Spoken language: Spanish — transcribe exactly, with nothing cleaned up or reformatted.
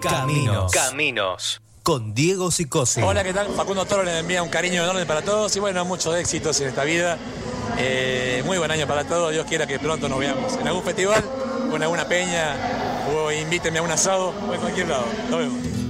Caminos. Caminos. Con Diego Sicosi. Hola, ¿qué tal? Facundo Toro les envía un cariño enorme para todos y bueno, muchos éxitos en esta vida. Eh, muy buen año para todos. Dios quiera que pronto nos veamos en algún festival o en alguna peña o invítenme a un asado o en cualquier lado. Nos vemos.